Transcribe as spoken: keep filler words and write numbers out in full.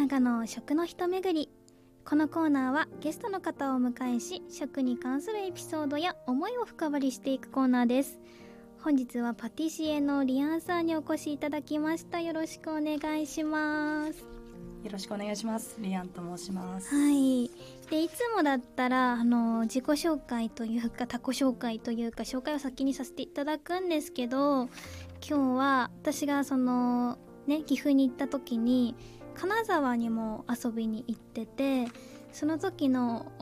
長の食の人巡り。このコーナーはゲストの方をお迎えし、食に関するエピソードや思いを深掘りしていくコーナーです。本日はパティシエのリアンさんにお越しいただきました。よろしくお願いします。 よろしくお願いします。リアンと申します。 はい。で、いつもだったらあの自己紹介というか他己紹介というか紹介を先にさせていただくんですけど、今日は私がそのね岐阜に行った時に金沢にも遊びに行ってて、その時の